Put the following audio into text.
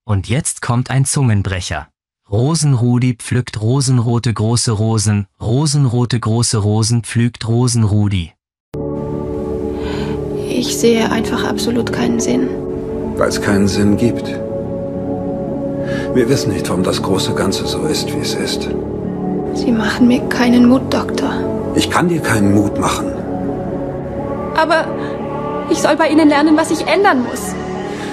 Und jetzt kommt ein Zungenbrecher. Rosenrudi pflückt rosenrote große Rosen, rosenrote große Rosen pflügt Rosenrudi. Ich sehe einfach absolut keinen Sinn. Weil es keinen Sinn gibt. Wir wissen nicht, warum das große Ganze so ist, wie es ist. Sie machen mir keinen Mut, Doktor. Ich kann dir keinen Mut machen. Aber ich soll bei Ihnen lernen, was ich ändern muss.